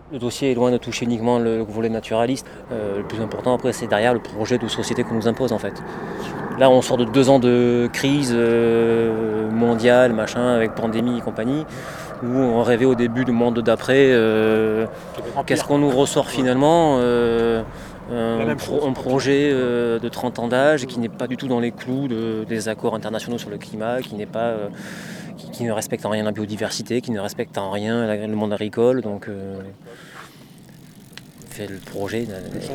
Le dossier est loin de toucher uniquement le volet naturaliste. Le plus important après c'est derrière le projet de société qu'on nous impose en fait. Là on sort de 2 ans de crise mondiale, machin, avec pandémie et compagnie, où on rêvait au début du monde d'après. Qu'est-ce qu'on nous ressort finalement un projet de 30 ans d'âge qui n'est pas du tout dans les clous des accords internationaux sur le climat, qui ne respecte en rien la biodiversité, qui ne respecte en rien le monde agricole. Donc le projet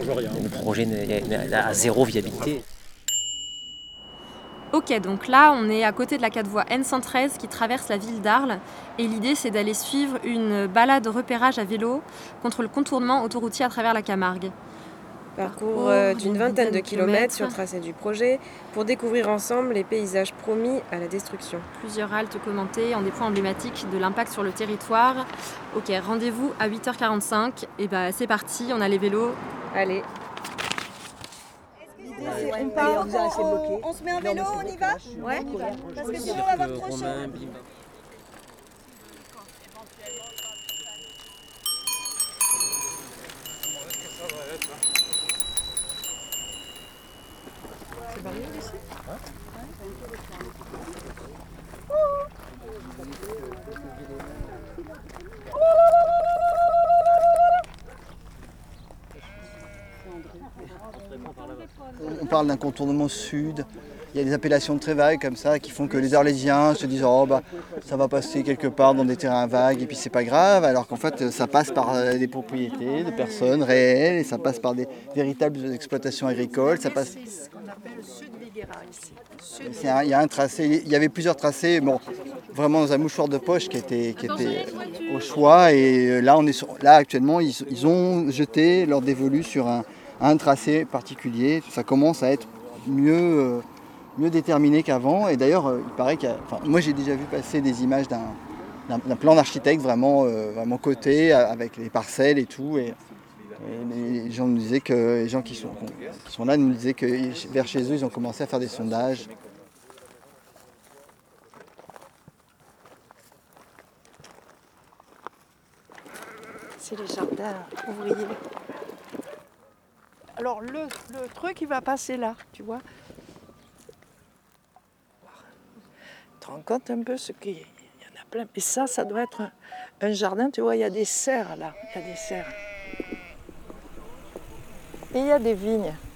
a zéro viabilité. Ok, donc là, on est à côté de la 4 voies N113 qui traverse la ville d'Arles. Et l'idée, c'est d'aller suivre une balade repérage à vélo contre le contournement autoroutier à travers la Camargue. Parcours d'une vingtaine de kilomètres sur le tracé du projet pour découvrir ensemble les paysages promis à la destruction. Plusieurs haltes commentées en des points emblématiques de l'impact sur le territoire. Ok, rendez-vous à 8h45. Et bah c'est parti, on a les vélos. Allez. On se met en vélo, on y va? Ouais. Parce que sinon on va avoir trop chaud. C'est varié ici? On parle d'un contournement sud, il y a des appellations très vagues comme ça qui font que les Arlésiens se disent oh bah ça va passer quelque part dans des terrains vagues et puis c'est pas grave, alors qu'en fait ça passe par des propriétés de personnes réelles et ça passe par des véritables exploitations agricoles. Ça passe. C'est ce qu'on appelle Sud-Véguera ici. Il y a un tracé, il y avait plusieurs tracés, bon, vraiment dans un mouchoir de poche qui était au choix et là actuellement ils ont jeté leur dévolu sur un tracé particulier. Ça commence à être mieux déterminé qu'avant. Et d'ailleurs, il paraît moi j'ai déjà vu passer des images d'un plan d'architecte vraiment coté avec les parcelles et tout. Et les gens nous disaient que les gens qui sont là nous disaient que vers chez eux ils ont commencé à faire des sondages. C'est les jardins ouvriers. Alors le truc il va passer là, tu vois. Tu te rends compte un peu ce qu'il y en a plein. Et ça doit être un jardin, tu vois, il y a des serres là, il y a des serres. Et il y a des vignes.